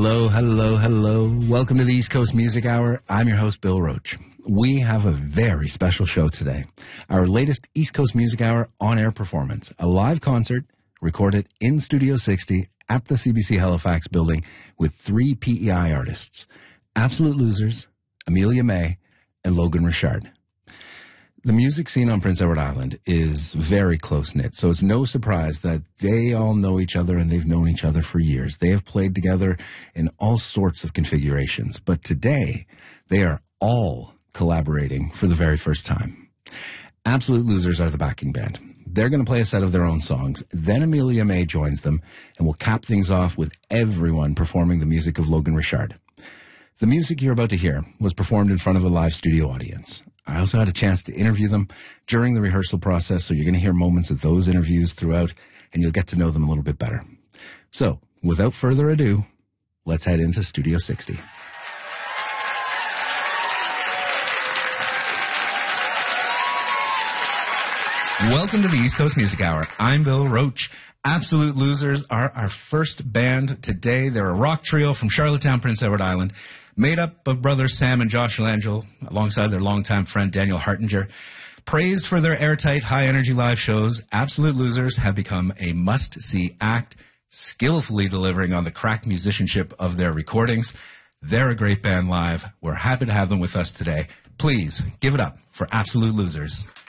Hello, hello, hello. Welcome to the East Coast Music Hour. I'm your host, Bill Roach. We have a very special show today. Our latest East Coast Music Hour on-air performance, a live concert recorded in Studio 60 at the CBC Halifax building with 3 PEI artists, Absolute Losers, Amelia May, and Logan Richard. The music scene on Prince Edward Island is very close-knit, so it's no surprise that they all know each other and they've known each other for years. They have played together in all sorts of configurations, but today they are all collaborating for the very first time. Absolute Losers are the backing band. They're going to play a set of their own songs. Then Amelia May joins them, and we'll cap things off with everyone performing the music of Logan Richard. The music you're about to hear was performed in front of a live studio audience. I also had a chance to interview them during the rehearsal process, so you're going to hear moments of those interviews throughout, and you'll get to know them a little bit better. So, without further ado, let's head into Studio 60. Welcome to the East Coast Music Hour. I'm Bill Roach. Absolute Losers are our first band today. They're a rock trio from Charlottetown, Prince Edward Island, made up of brothers Sam and Josh Langell, alongside their longtime friend Daniel Hartinger. Praised for their airtight, high-energy live shows, Absolute Losers have become a must-see act, skillfully delivering on the cracked musicianship of their recordings. They're a great band live. We're happy to have them with us today. Please give it up for Absolute Losers.